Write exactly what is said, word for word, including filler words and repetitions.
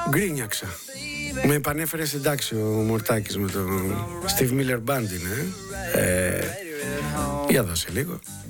Γκρίνιαξα. Με επανέφερε εντάξει ο Μορτάκης με το Steve Miller Band, είναι. Ε, για δώσε λίγο.